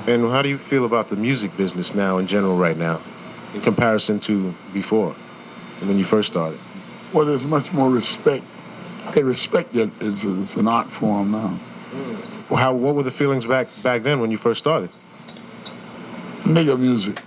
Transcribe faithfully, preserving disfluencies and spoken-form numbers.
And how do you feel about the music business now in general right now in comparison to before, when you first started? Well, there's much more respect. They respect it as, as an art form now. Well, how, what were the feelings back back then when you first started? Nigga music.